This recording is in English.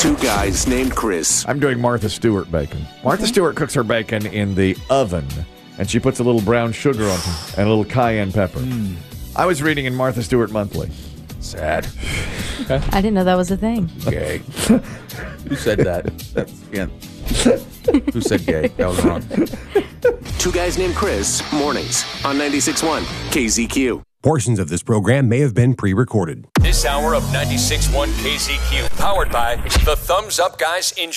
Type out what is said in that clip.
Two guys named Chris. I'm doing Martha Stewart bacon. Martha Stewart cooks her bacon in the oven, and she puts a little brown sugar on it and a little cayenne pepper. I was reading in Martha Stewart Monthly. Sad. I didn't know that was a thing. Gay. Who said that? Who said gay? That was wrong. Two guys named Chris. Mornings on 96.1 KZQ. Portions of this program may have been pre-recorded. This hour of 96.1 KZQ, powered by the Thumbs Up Guys in